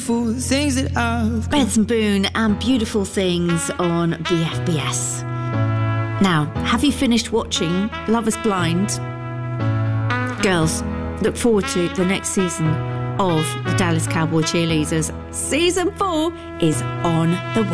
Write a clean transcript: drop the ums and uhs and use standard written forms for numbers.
For the things that I've Benson Boone and Beautiful Things on BFBS. Now, have you finished watching Love is Blind? Girls, look forward to the next season of the Dallas Cowboy Cheerleaders. Season 4 is on the way.